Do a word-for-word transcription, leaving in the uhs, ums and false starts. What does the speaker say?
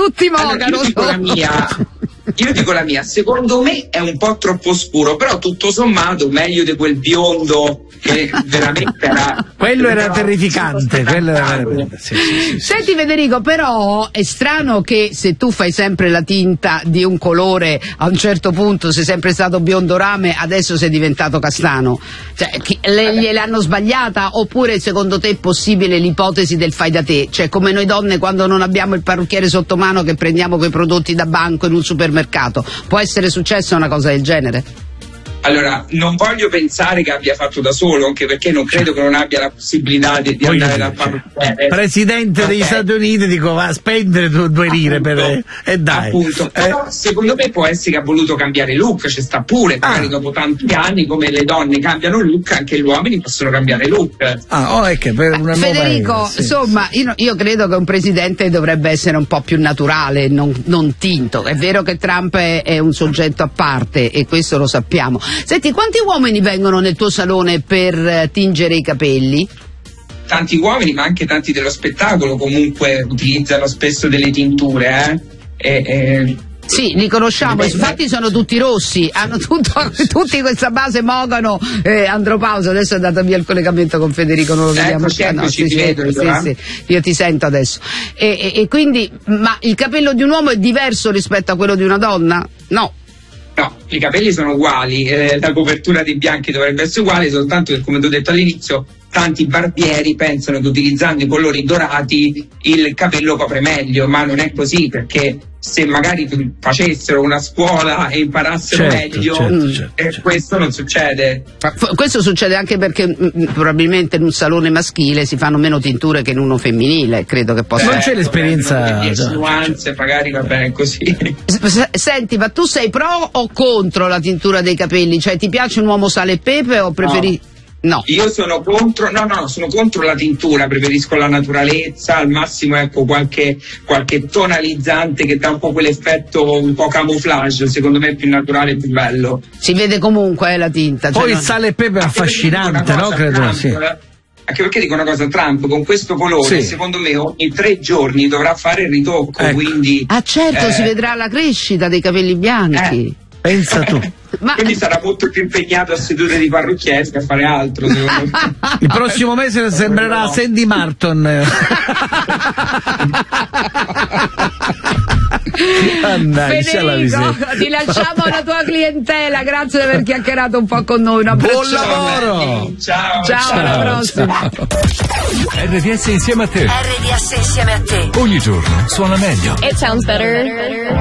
tutti mogano. Allora, io dico la mia. Io dico la mia, secondo me è un po' troppo scuro, però tutto sommato meglio di quel biondo che veramente era. Quello era terrificante, quello era veramente. Sì, sì, sì, Senti sì. Federico, però è strano che se tu fai sempre la tinta di un colore, a un certo punto sei sempre stato biondo rame, adesso sei diventato castano. Cioè, chi, le, gliel'hanno sbagliata, oppure secondo te è possibile l'ipotesi del fai da te? Cioè, come noi donne quando non abbiamo il parrucchiere sotto mano che prendiamo quei prodotti da banco in un supermercato. Può essere successa una cosa del genere? Allora, non voglio pensare che abbia fatto da solo, anche perché non credo che non abbia la possibilità di, di andare dal parrucchiere. Presidente degli Stati Uniti, dico, va a spendere due, due lire per. E eh, dai. Appunto. Però eh. secondo me può essere che ha voluto cambiare look, ci sta pure, magari ah. dopo tanti anni, come le donne cambiano look, anche gli uomini possono cambiare look. Ah, oh, è che per una Federico, nuova era, sì. insomma, io, io credo che un presidente dovrebbe essere un po' più naturale, non, non tinto. È vero che Trump è, è un soggetto a parte e questo lo sappiamo. Senti, quanti uomini vengono nel tuo salone per tingere i capelli? Tanti uomini, ma anche tanti dello spettacolo comunque utilizzano spesso delle tinture, eh? E, e... Sì, li conosciamo, infatti sono tutti rossi, hanno tutto, tutti questa base mogano. eh, Andropausa, adesso è andato via il collegamento con Federico, non lo vediamo. Eccoci, eccoci, no, sì, ti sì, vedo, sì, sì, io ti sento adesso. E, e, e quindi, ma il capello di un uomo è diverso rispetto a quello di una donna? No. No, i capelli sono uguali, eh, la copertura dei bianchi dovrebbe essere uguale, soltanto che, come ti ho detto all'inizio, tanti barbieri pensano che utilizzando i colori dorati il capello copre meglio, ma non è così, perché se magari facessero una scuola e imparassero certo, meglio, certo, certo, eh, certo. questo non succede. Questo succede anche perché mh, probabilmente in un salone maschile si fanno meno tinture che in uno femminile, credo che possa. Non c'è l'esperienza. Le nuanze, magari va bene così. S- senti, ma tu sei pro o contro la tintura dei capelli? Cioè, ti piace un uomo sale e pepe o preferi... No. No. Io sono contro, no, no, sono contro la tintura, preferisco la naturalezza, al massimo ecco qualche, qualche tonalizzante che dà un po' quell'effetto un po' camouflage, secondo me è più naturale e più bello. Si vede comunque eh, la tinta. Poi cioè il non... sale e pepe è affascinante, no? Credo, Trump, sì. Anche perché dico una cosa, Trump con questo colore sì. secondo me ogni tre giorni dovrà fare il ritocco, ecco. quindi... Ah certo, eh, si vedrà la crescita dei capelli bianchi. Eh. Pensa tu. Ma... Quindi sarà molto più impegnato a sedute di parrucchieri che a fare altro. Il prossimo mese sembrerà no. Sandy Martin. Federico, ti lasciamo alla tua clientela, grazie di aver chiacchierato un po' con noi. Un buon lavoro. Ciao, ciao, ciao, alla prossima. R D S insieme a te. R D S insieme a te. Ogni giorno suona meglio. It sounds better.